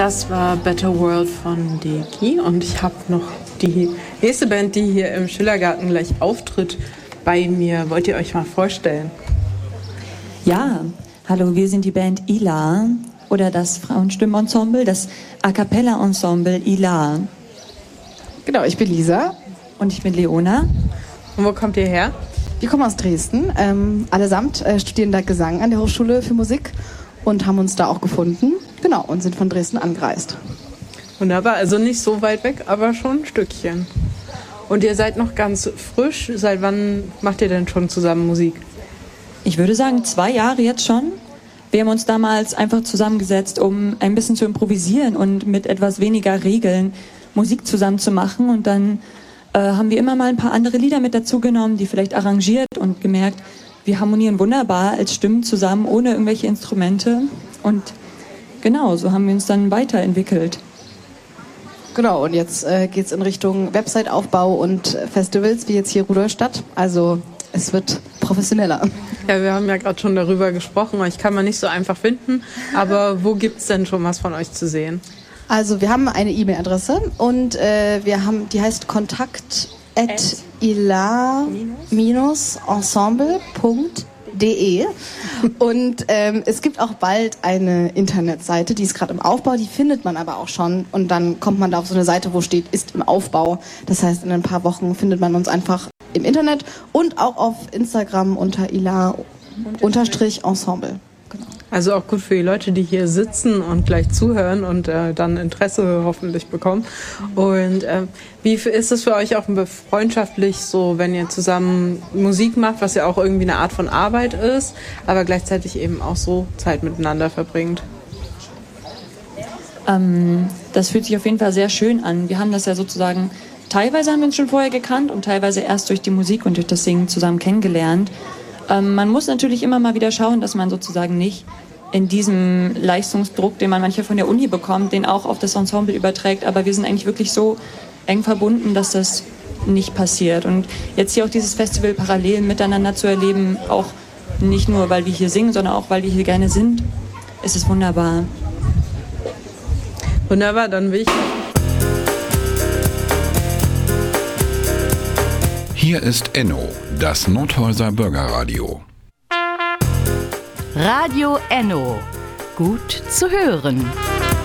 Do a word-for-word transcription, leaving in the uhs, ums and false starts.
Das war Better World von Deki und ich habe noch die nächste Band, die hier im Schillergarten gleich auftritt, bei mir. Wollt ihr euch mal vorstellen? Ja, hallo, wir sind die Band Ila oder das Frauenstimmenensemble, das A Cappella Ensemble Ila. Genau, ich bin Lisa. Und ich bin Leona. Und wo kommt ihr her? Wir kommen aus Dresden, ähm, allesamt äh, studieren da Gesang an der Hochschule für Musik und haben uns da auch gefunden. Genau, und sind von Dresden angereist. Wunderbar, also nicht so weit weg, aber schon ein Stückchen. Und ihr seid noch ganz frisch. Seit wann macht ihr denn schon zusammen Musik? Ich würde sagen, zwei Jahre jetzt schon. Wir haben uns damals einfach zusammengesetzt, um ein bisschen zu improvisieren und mit etwas weniger Regeln Musik zusammen zu machen. Und dann äh, haben wir immer mal ein paar andere Lieder mit dazu genommen, die vielleicht arrangiert und gemerkt, wir harmonieren wunderbar als Stimmen zusammen, ohne irgendwelche Instrumente. Und genau, so haben wir uns dann weiterentwickelt. Genau, und jetzt äh, geht es in Richtung Website-Aufbau und Festivals, wie jetzt hier Rudolstadt. Also es wird professioneller. Ja, wir haben ja gerade schon darüber gesprochen. Ich kann man nicht so einfach finden. Aber wo gibt es denn schon was von euch zu sehen? Also wir haben eine E-Mail-Adresse und äh, wir haben, die heißt kontakt at ila ensemble punkt de und ähm, es gibt auch bald eine Internetseite, die ist gerade im Aufbau, die findet man aber auch schon und dann kommt man da auf so eine Seite, wo steht, ist im Aufbau. Das heißt, in ein paar Wochen findet man uns einfach im Internet und auch auf Instagram unter ila ensemble. Genau. Also auch gut für die Leute, die hier sitzen und gleich zuhören und äh, dann Interesse hoffentlich bekommen. Und äh, wie ist es für euch auch freundschaftlich so, wenn ihr zusammen Musik macht, was ja auch irgendwie eine Art von Arbeit ist, aber gleichzeitig eben auch so Zeit miteinander verbringt? Ähm, das fühlt sich auf jeden Fall sehr schön an. Wir haben das ja sozusagen, teilweise haben wir uns schon vorher gekannt und teilweise erst durch die Musik und durch das Singen zusammen kennengelernt. Ähm, man muss natürlich immer mal wieder schauen, dass man sozusagen nicht in diesem Leistungsdruck, den man manchmal von der Uni bekommt, den auch auf das Ensemble überträgt. Aber wir sind eigentlich wirklich so eng verbunden, dass das nicht passiert. Und jetzt hier auch dieses Festival parallel miteinander zu erleben, auch nicht nur, weil wir hier singen, sondern auch, weil wir hier gerne sind, ist es wunderbar. Wunderbar, dann will ich... Hier ist Enno, das Nordhäuser Bürgerradio. Radio Enno. Gut zu hören.